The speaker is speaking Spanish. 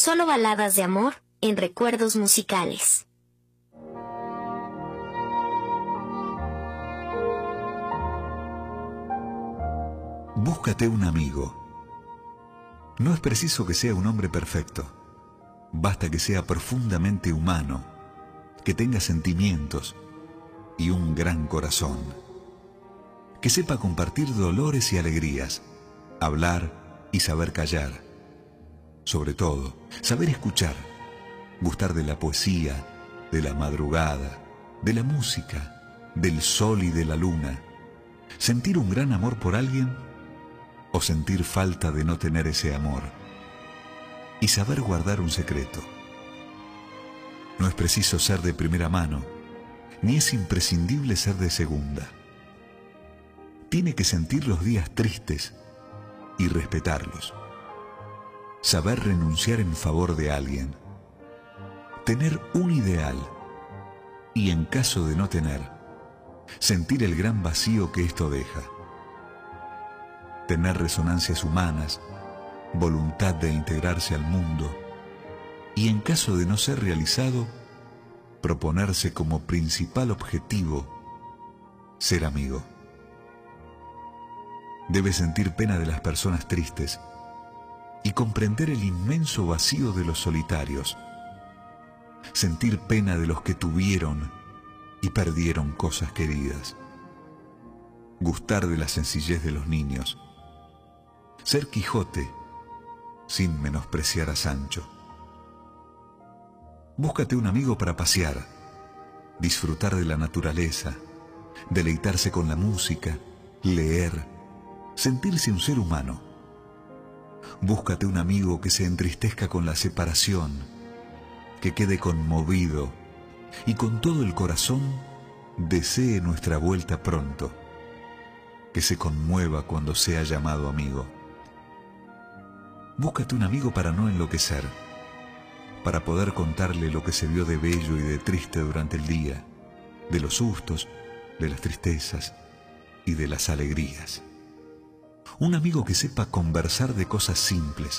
Solo baladas de amor en Recuerdos Musicales. Búscate un amigo. No es preciso que sea un hombre perfecto. Basta que sea profundamente humano, que tenga sentimientos y un gran corazón. Que sepa compartir dolores y alegrías, hablar y saber callar. Sobre todo, saber escuchar, gustar de la poesía, de la madrugada, de la música, del sol y de la luna. Sentir un gran amor por alguien o sentir falta de no tener ese amor. Y saber guardar un secreto. No es preciso ser de primera mano, ni es imprescindible ser de segunda. Tiene que sentir los días tristes y respetarlos. Saber renunciar en favor de alguien. Tener un ideal y, en caso de no tener, sentir el gran vacío que esto deja. Tener resonancias humanas, voluntad de integrarse al mundo y, en caso de no ser realizado, proponerse como principal objetivo ser amigo. Debe sentir pena de las personas tristes y comprender el inmenso vacío de los solitarios. Sentir pena de los que tuvieron y perdieron cosas queridas. Gustar de la sencillez de los niños. Ser Quijote sin menospreciar a Sancho. Búscate un amigo para pasear, disfrutar de la naturaleza, deleitarse con la música, leer, sentirse un ser humano. Búscate un amigo que se entristezca con la separación, que quede conmovido y con todo el corazón desee nuestra vuelta pronto, que se conmueva cuando sea llamado amigo. Búscate un amigo para no enloquecer, para poder contarle lo que se vio de bello y de triste durante el día, de los sustos, de las tristezas y de las alegrías. Un amigo que sepa conversar de cosas simples,